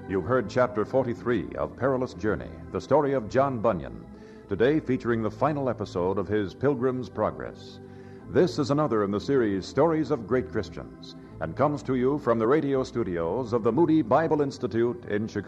You've heard Chapter 43 of Perilous Journey, the story of John Bunyan, today featuring the final episode of his Pilgrim's Progress. This is another in the series Stories of Great Christians, and comes to you from the radio studios of the Moody Bible Institute in Chicago.